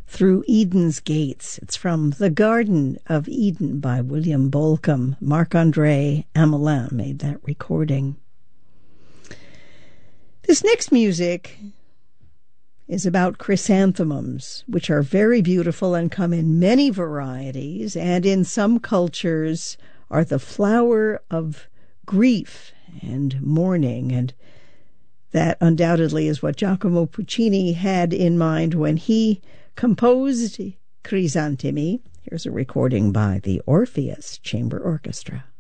Through Eden's Gates. It's from The Garden of Eden by William Bolcom. Marc-André Amelin made that recording. This next music is about chrysanthemums, which are very beautiful and come in many varieties, and in some cultures are the flower of grief and mourning, and that undoubtedly is what Giacomo Puccini had in mind when he composed Crisantemi. Here's a recording by the Orpheus Chamber Orchestra.